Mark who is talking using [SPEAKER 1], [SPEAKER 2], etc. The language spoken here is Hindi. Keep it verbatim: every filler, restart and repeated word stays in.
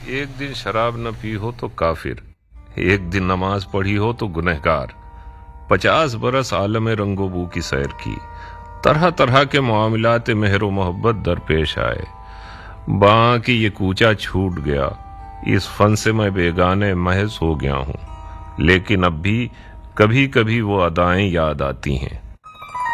[SPEAKER 1] एक दिन शराब न पी हो तो काफिर, एक दिन नमाज पढ़ी हो तो गुनहगार। पचास बरस आलम रंगोबू की सैर की, तरह तरह के मामलात मेहर मोहब्बत दरपेश आए। बाकी ये कूचा छूट गया, इस फन से मैं बेगाने महज हो गया हूँ। लेकिन अब भी कभी कभी वो अदाएं याद आती हैं।